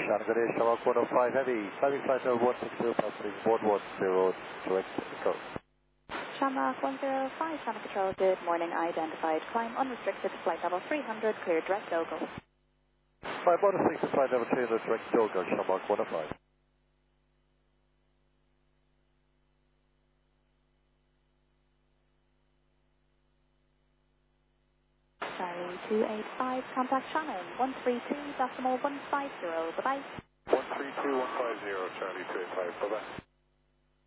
Shannon, good day, Shamrock 105 Heavy, climbing flight number 160, passing board 10, direct go. Shamrock 105, Shannon Control, good morning, identified. Climb unrestricted, flight level 300, clear direct go. Climb 160, flight level 300, direct go, Shamrock 105. Sorry, 285, contact Shannon, 132.150, bye-bye. 132.150, Charlie 285, bye-bye.